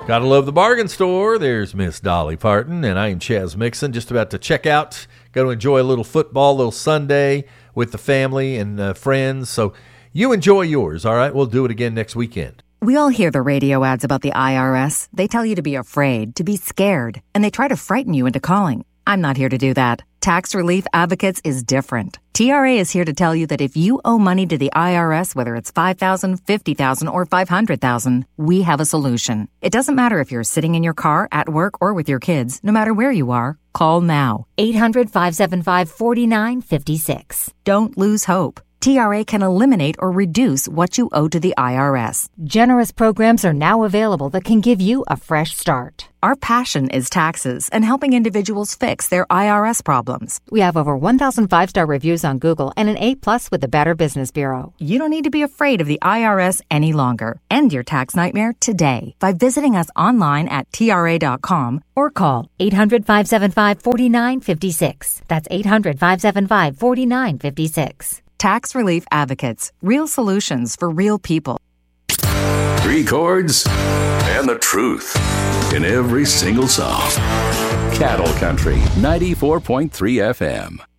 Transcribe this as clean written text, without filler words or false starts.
Gotta love the bargain store. There's Miss Dolly Parton, and I am Chaz Mixon, just about to check out. Go to enjoy a little football, a little Sunday with the family and friends. So you enjoy yours, all right? We'll do it again next weekend. We all hear the radio ads about the IRS. They tell you to be afraid, to be scared, and they try to frighten you into calling. I'm not here to do that. Tax Relief Advocates is different. TRA is here to tell you that if you owe money to the IRS, whether it's $5,000, $50,000, or $500,000, we have a solution. It doesn't matter if you're sitting in your car, at work, or with your kids. No matter where you are, call now. 800-575-4956. Don't lose hope. TRA can eliminate or reduce what you owe to the IRS. Generous programs are now available that can give you a fresh start. Our passion is taxes and helping individuals fix their IRS problems. We have over 1,000 5-star reviews on Google and an A+ with the Better Business Bureau. You don't need to be afraid of the IRS any longer. End your tax nightmare today by visiting us online at TRA.com or call 800-575-4956. That's 800-575-4956. Tax Relief Advocates. Real solutions for real people. 3 chords and the truth in every single song. Cattle Country 94.3 FM.